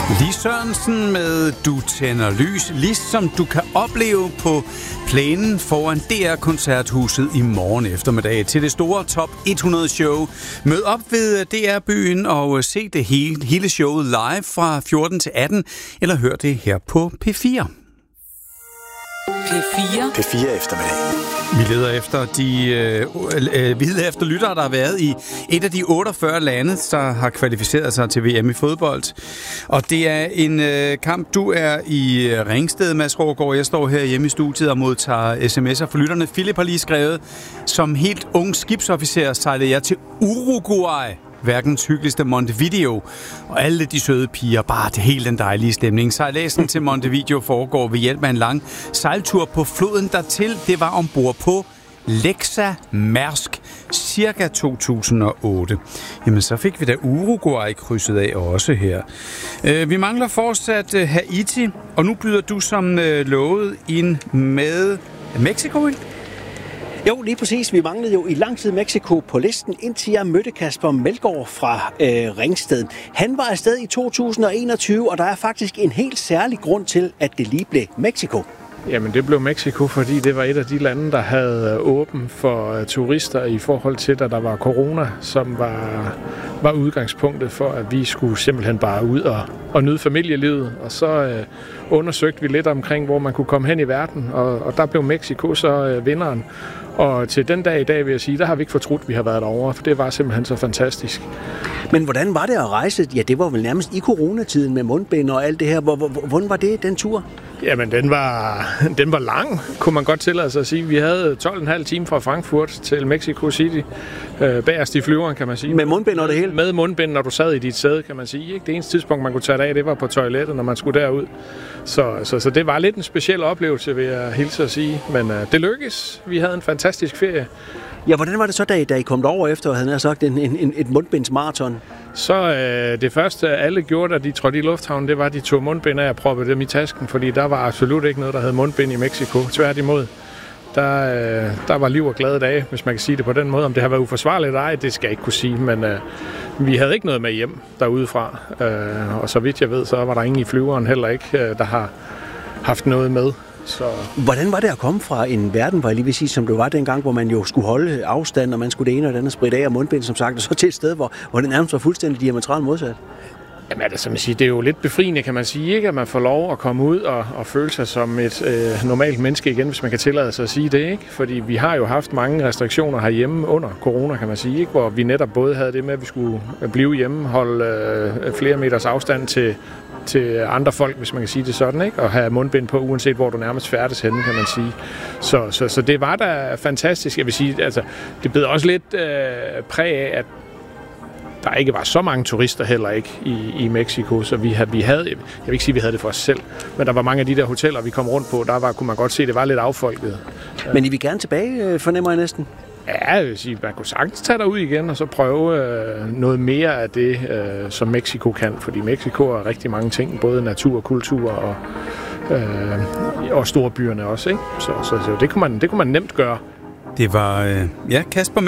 Lis Sørensen med Du tænder lys, ligesom du kan opleve på plænen foran DR-koncerthuset i morgen eftermiddag til det store Top 100 show. Mød op ved DR-byen og se det hele showet live fra 14 til 18, eller hør det her på P4. P4 eftermiddag. Vi leder efter lyttere, der har været i et af de 48 lande, der har kvalificeret sig til VM i fodbold. Og det er en kamp, du er i Ringsted, Mads Rågaard. Jeg står her hjemme i studiet og modtager sms'er for lytterne. Philip har lige skrevet, som helt ung skibsofficer sejlede jeg til Uruguay, verdens hyggeligste Montevideo, og alle de søde piger, bare det hele den dejlige stemning. Sejladsen til Montevideo foregår ved hjælp af en lang sejltur på floden dertil. Det var ombord på Lexa Mærsk, cirka 2008. Jamen, så fik vi da Uruguay krydset af også her. Vi mangler fortsat Haiti, og nu byder du som lovet ind med Mexico, ikke? Jo, lige præcis. Vi manglede jo i lang tid Mexico på listen, indtil jeg mødte Kasper Melgaard fra Ringsted. Han var afsted i 2021, og der er faktisk en helt særlig grund til, at det lige blev Mexico. Jamen, det blev Mexico, fordi det var et af de lande, der havde åbent for turister i forhold til, da der var corona, som var udgangspunktet for, at vi skulle simpelthen bare ud og nyde familielivet. Og så undersøgte vi lidt omkring, hvor man kunne komme hen i verden, og der blev Mexico så vinderen. Og til den dag i dag vil jeg sige, der har vi ikke fortrudt, vi har været derovre, for det var simpelthen så fantastisk. Men hvordan var det at rejse? Ja, det var vel nærmest i coronatiden med mundbind og alt det her. Hvordan var det, den tur? Jamen, den var lang, kunne man godt tillade sig at sige. Vi havde 12,5 timer fra Frankfurt til Mexico City, bagerst i flyveren, kan man sige. Med mundbind og det hele? Med mundbind, når du sad i dit sæde, kan man sige. Ikke? Det eneste tidspunkt, man kunne tage det af, det var på toilettet, når man skulle derud. Så det var lidt en speciel oplevelse, vil jeg hilse at sige. Men det lykkedes. Vi havde en fantastisk ferie. Ja, hvordan var det så, da I kom derover efter, havde jeg sagt, et mundbindsmarathon? Så det første, alle gjorde, da de trådte i lufthavnen, det var, at de tog mundbind af og proppede dem i tasken, fordi der var absolut ikke noget, der hed mundbind i Mexico. Tværtimod. Der var liv og glade dage, hvis man kan sige det på den måde. Om det har været uforsvarligt eller ej, det skal jeg ikke kunne sige, men vi havde ikke noget med hjem derudefra. Og så vidt jeg ved, så var der ingen i flyveren heller ikke, der har haft noget med. Så. Hvordan var det at komme fra en verden, hvor jeg lige vil sige, som det var dengang, hvor man jo skulle holde afstand, og man skulle det ene og det andet spritte af og mundbind, som sagt, og så til et sted, hvor det nærmest var fuldstændig diametralt modsat? Jamen, altså, som jeg siger, det er jo lidt befriende, kan man sige, ikke? At man får lov at komme ud og føle sig som et normalt menneske igen, hvis man kan tillade sig at sige det, ikke? Fordi vi har jo haft mange restriktioner herhjemme under corona, kan man sige, ikke? Hvor vi netop både havde det med, at vi skulle blive hjemme, holde flere meters afstand til andre folk, hvis man kan sige det sådan, ikke? Og have mundbind på, uanset hvor du nærmest færdes henne, kan man sige. Så det var da fantastisk. Jeg vil sige, altså, det blev også lidt præg af, at der ikke var så mange turister heller ikke i Mexico, så vi havde, jeg vil ikke sige, at vi havde det for os selv, men der var mange af de der hoteller, vi kom rundt på, kunne man godt se, at det var lidt affolket. Men I vil gerne tilbage, fornemmer jeg næsten? Ja, jeg vil sige, man kunne sagtens tage derud igen og så prøve noget mere af det, som Mexico kan, fordi Mexico er rigtig mange ting, både natur, kultur og storbyerne også, ikke? Så det kunne man nemt gøre. Det var Kasper